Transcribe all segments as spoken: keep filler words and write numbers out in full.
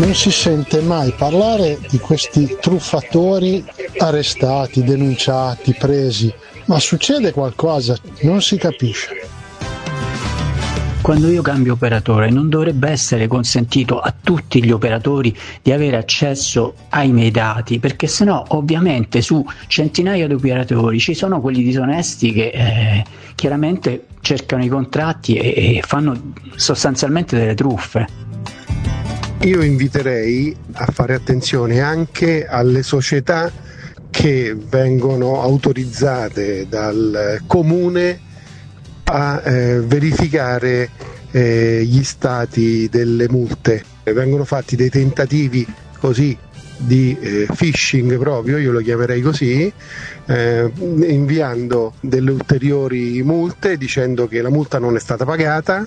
non si sente mai parlare di questi truffatori arrestati, denunciati, presi, ma succede qualcosa, non si capisce. Quando io cambio operatore non dovrebbe essere consentito a tutti gli operatori di avere accesso ai miei dati, perché sennò ovviamente su centinaia di operatori ci sono quelli disonesti che eh, chiaramente cercano i contratti e, e fanno sostanzialmente delle truffe. Io inviterei a fare attenzione anche alle società che vengono autorizzate dal comune a eh, verificare eh, gli stati delle multe. Vengono fatti dei tentativi così di eh, phishing proprio, io lo chiamerei così, eh, inviando delle ulteriori multe dicendo che la multa non è stata pagata.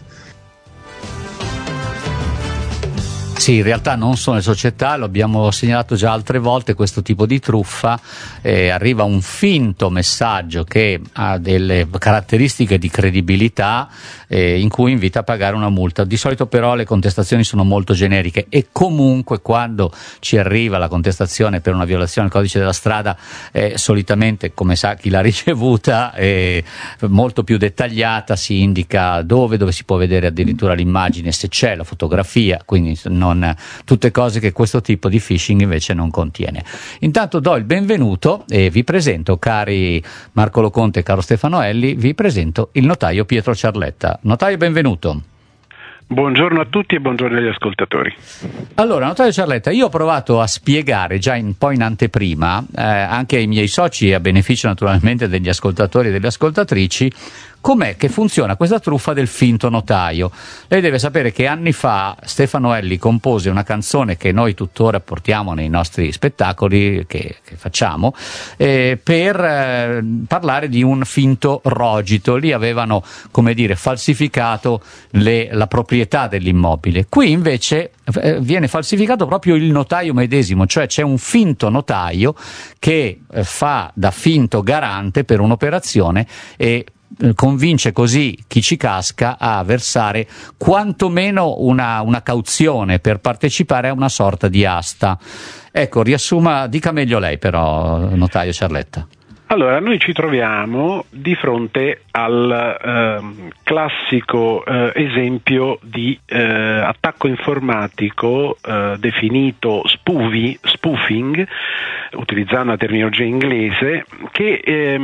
Sì, in realtà non sono le società, lo abbiamo segnalato già altre volte, questo tipo di truffa, eh, arriva un finto messaggio che ha delle caratteristiche di credibilità eh, in cui invita a pagare una multa. Di solito però le contestazioni sono molto generiche e comunque quando ci arriva la contestazione per una violazione del codice della strada, eh, solitamente, come sa chi l'ha ricevuta, è molto più dettagliata, si indica dove, dove si può vedere addirittura l'immagine, se c'è la fotografia, quindi non tutte cose che questo tipo di phishing invece non contiene. Intanto do il benvenuto e vi presento, cari Marco Loconte e caro Stefano Elli, vi presento il notaio Pietro Ciarletta. Notaio, benvenuto. Buongiorno a tutti e buongiorno agli ascoltatori. Allora, notaio Ciarletta, io ho provato a spiegare già un po' in anteprima, eh, anche ai miei soci e a beneficio naturalmente degli ascoltatori e delle ascoltatrici, com'è che funziona questa truffa del finto notaio. Lei deve sapere che anni fa Stefano Elli compose una canzone che noi tuttora portiamo nei nostri spettacoli che, che facciamo eh, per eh, parlare di un finto rogito. Lì avevano, come dire, falsificato le, la proprietà dell'immobile. Qui invece eh, viene falsificato proprio il notaio medesimo, cioè c'è un finto notaio che eh, fa da finto garante per un'operazione e convince così chi ci casca a versare quantomeno una, una cauzione per partecipare a una sorta di asta. Ecco, riassuma, dica meglio lei però, notaio Ciarletta. Allora, noi ci troviamo di fronte al eh, classico eh, esempio di eh, attacco informatico eh, definito spoofy, spoofing, utilizzando una terminologia inglese, che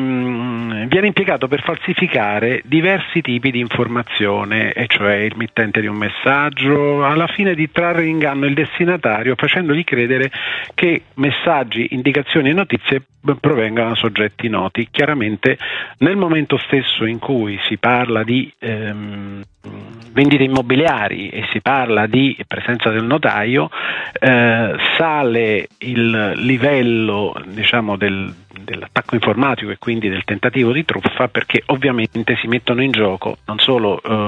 ehm, viene impiegato per falsificare diversi tipi di informazione, e cioè il mittente di un messaggio, alla fine di trarre in inganno il destinatario facendogli credere che messaggi, indicazioni e notizie provengano da soggetti noti. Chiaramente nel momento stesso in cui si parla di ehm, vendite immobiliari e si parla di presenza del notaio, eh, sale il livello, diciamo, del, dell'attacco informatico e quindi del tentativo di truffa, perché ovviamente si mettono in gioco non solo eh,